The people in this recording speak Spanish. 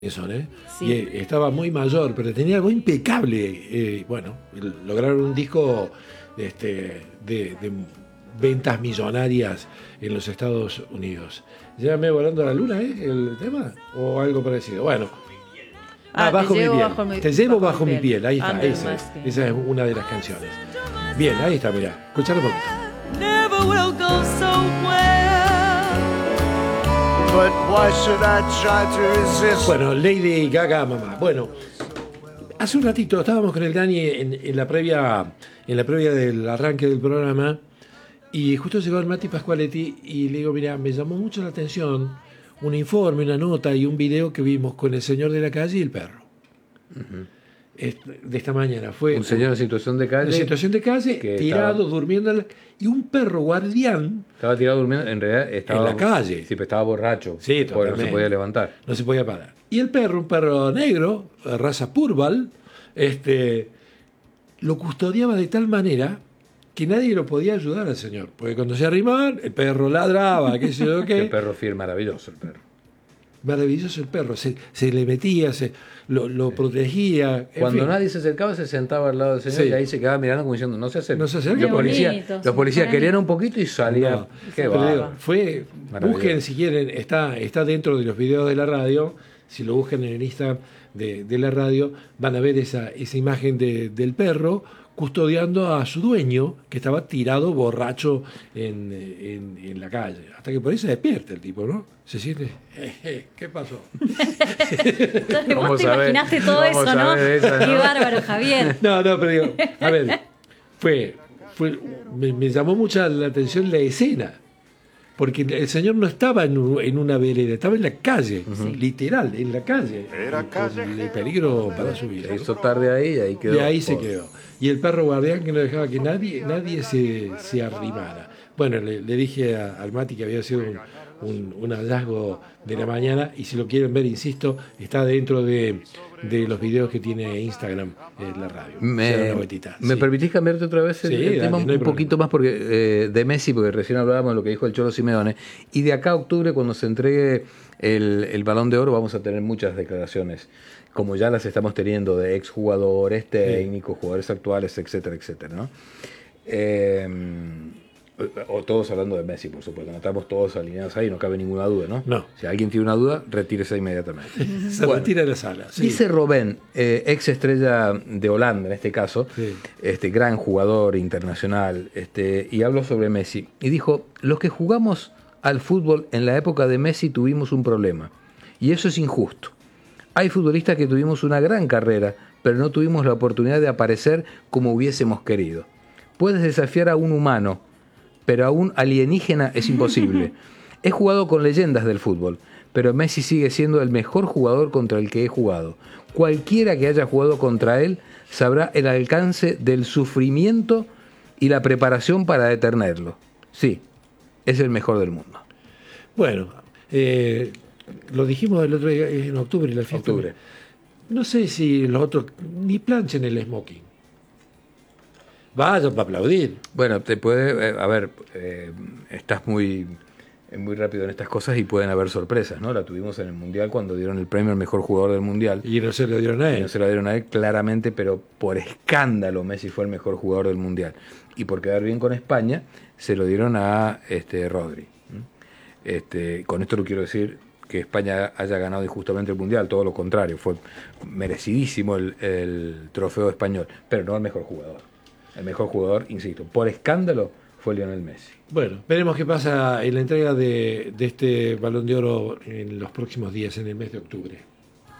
Son, ¿eh? Sí. Y estaba muy mayor, pero tenía algo impecable. Bueno, lograron un disco de ventas millonarias en los Estados Unidos. Llévame volando a la luna, ¿eh? El tema, o algo parecido. Bueno, bajo mi piel. Te llevo bajo mi piel. Ahí está, esa es una de las canciones. Bien, ahí está, mirá, escuchar un poquito. Never will go so well. But why should I try to resist? Bueno, Lady Gaga, mamá. Bueno, hace un ratito estábamos con el Dani en la previa del arranque del programa y justo llegó el Mati Pasqualetti y le digo, mira, me llamó mucho la atención un informe, una nota y un video que vimos con el señor de la calle y el perro. Uh-huh. De esta mañana fue un señor en situación de calle, tirado, durmiendo, y un perro guardián estaba tirado durmiendo, en realidad estaba en la calle. Sí, pero estaba borracho, sí, porque no se podía levantar. No se podía parar. Y el perro, un perro negro, raza Purval, lo custodiaba de tal manera que nadie lo podía ayudar al señor, porque cuando se arrimaban, el perro ladraba, qué sé yo qué. El perro fiel, maravilloso el perro. Maravilloso el perro, se le metía, lo protegía. Cuando nadie se acercaba, se sentaba al lado del señor y ahí se quedaba mirando como diciendo, no se acerque. No se acerque. Los policías querían un poquito y salían. Qué va. Busquen si quieren, está dentro de los videos de la radio, si lo buscan en el Instagram de la radio, van a ver esa imagen del perro custodiando a su dueño, que estaba tirado borracho en la calle. Hasta que por ahí se despierta el tipo, ¿no? Se siente, ¿qué pasó? Entonces, vos te imaginaste todo eso, ¿no? Qué bárbaro, Javier. No, pero digo, a ver, me llamó mucha la atención la escena. Porque el señor no estaba en una vereda, estaba en la calle, literal, en la calle. Era con el peligro para su vida. Se hizo tarde ahí y ahí quedó. Y ahí se quedó. Y el perro guardián que no dejaba que nadie se arrimara. Bueno, le dije al Mati que había sido un hallazgo de la mañana, y si lo quieren ver, insisto, está dentro de los videos que tiene Instagram la radio. ¿Me permitís cambiarte otra vez el tema un poquito más porque de Messi, porque recién hablábamos de lo que dijo el Cholo Simeone, y de acá a octubre, cuando se entregue el Balón de Oro, vamos a tener muchas declaraciones, como ya las estamos teniendo, de exjugadores, técnicos, jugadores actuales, etcétera, etcétera, ¿no? O todos hablando de Messi, por supuesto, no estamos todos alineados ahí, no cabe ninguna duda, ¿no? No. Si alguien tiene una duda, retírese inmediatamente. Retira de la sala. Sí. Dice Robben, ex estrella de Holanda en este caso, gran jugador internacional, y habló sobre Messi, y dijo, los que jugamos al fútbol en la época de Messi tuvimos un problema, y eso es injusto. Hay futbolistas que tuvimos una gran carrera, pero no tuvimos la oportunidad de aparecer como hubiésemos querido. Puedes desafiar a un humano, pero a un alienígena es imposible. He jugado con leyendas del fútbol, pero Messi sigue siendo el mejor jugador contra el que he jugado. Cualquiera que haya jugado contra él sabrá el alcance del sufrimiento y la preparación para detenerlo. Sí, es el mejor del mundo. Bueno, lo dijimos el otro día, en octubre, la fiesta. Octubre. No sé si los otros ni planchen el smoking. Vayan para aplaudir. Bueno, te puede, estás muy rápido en estas cosas y pueden haber sorpresas, ¿no? La tuvimos en el Mundial cuando dieron el premio al mejor jugador del Mundial. Y no se lo dieron a él. No se lo dieron a él, claramente, pero por escándalo Messi fue el mejor jugador del Mundial. Y por quedar bien con España, se lo dieron a Rodri. Con esto no quiero decir que España haya ganado injustamente el Mundial, todo lo contrario, fue merecidísimo el trofeo español, pero no el mejor jugador. El mejor jugador, insisto, por escándalo, fue Lionel Messi. Bueno, veremos qué pasa en la entrega de este Balón de Oro en los próximos días, en el mes de octubre.